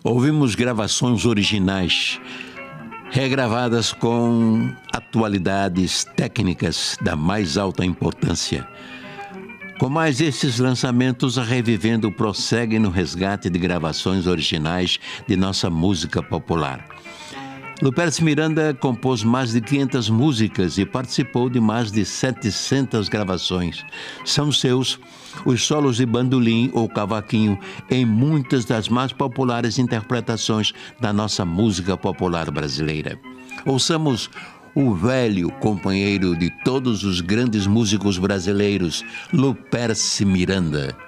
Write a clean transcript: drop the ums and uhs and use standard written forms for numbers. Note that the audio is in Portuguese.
Ouvimos gravações originais, regravadas com atualidades técnicas da mais alta importância. Com mais esses lançamentos, a Revivendo prossegue no resgate de gravações originais de nossa música popular. Lupercio Miranda compôs mais de 500 músicas e participou de mais de 700 gravações. São seus os solos de bandolim ou cavaquinho em muitas das mais populares interpretações da nossa música popular brasileira. Ouçamos o velho companheiro de todos os grandes músicos brasileiros, Lupercio Miranda.